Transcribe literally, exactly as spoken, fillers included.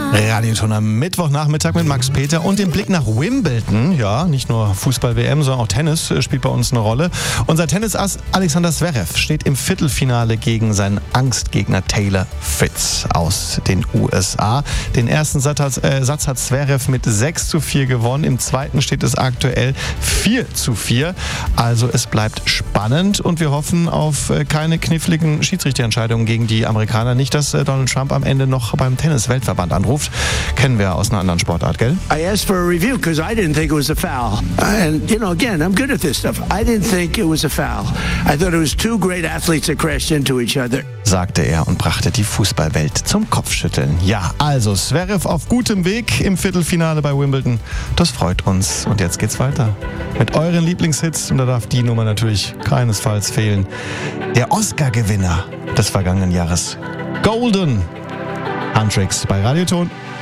Radioton am Mittwochnachmittag mit Max Peter und dem Blick nach Wimbledon. Ja, nicht nur Fußball-W M, sondern auch Tennis spielt bei uns eine Rolle. Unser Tennisass Alexander Zverev steht im Viertelfinale gegen seinen Angstgegner Taylor Fritz aus den U S A. Den ersten Satz hat, äh, Satz hat Zverev mit sechs zu vier gewonnen. Im zweiten steht es aktuell vier zu vier. Also es bleibt spannend und wir hoffen auf äh, keine kniffligen Schiedsrichterentscheidungen gegen die Amerikaner. Nicht, dass äh, Donald Trump am Ende noch beim Tennis-Weltverband anruft. Kennen wir aus einer anderen Sportart, gell? I asked for a review because I didn't think it was a foul. And, you know, again, I'm good at this stuff. I didn't think it was a foul. I thought it was two great athletes that crashed into each other. Sagte er und brachte die Fußballwelt zum Kopfschütteln. Ja, also Zverev auf gutem Weg im Viertelfinale bei Wimbledon. Das freut uns. Und jetzt geht's weiter mit euren Lieblingshits. Und da darf die Nummer natürlich keinesfalls fehlen. Der Oscar-Gewinner des vergangenen Jahres. Golden. Huntrix bei Radioton.